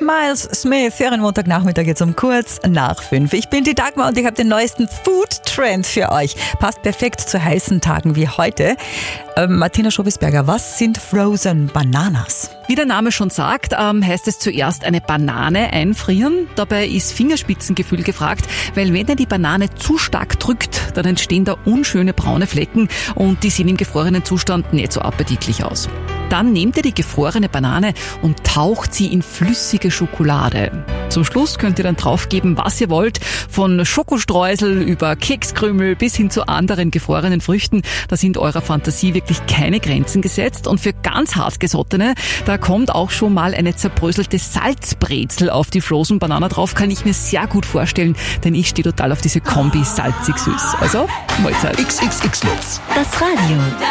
Miles Smith, hören Montagnachmittag jetzt um kurz nach 5. Ich bin die Dagmar und ich habe den neuesten Food-Trend für euch. Passt perfekt zu heißen Tagen wie heute. Martina Schobisberger, was sind Frozen Bananas? Wie der Name schon sagt, heißt es zuerst eine Banane einfrieren. Dabei ist Fingerspitzengefühl gefragt, weil wenn ihr die Banane zu stark drückt, dann entstehen da unschöne braune Flecken und die sehen im gefrorenen Zustand nicht so appetitlich aus. Dann nehmt ihr die gefrorene Banane und taucht sie in flüssige Schokolade. Zum Schluss könnt ihr dann draufgeben, was ihr wollt, von Schokostreusel über Kekskrümel bis hin zu anderen gefrorenen Früchten. Da sind eurer Fantasie wirklich keine Grenzen gesetzt. Und für ganz hartgesottene, da kommt auch schon mal eine zerbröselte Salzbrezel auf die Frozen Banana drauf. Kann ich mir sehr gut vorstellen, denn ich stehe total auf diese Kombi salzig-süß. Also, Mahlzeit. XXX Lutz. Das Radio.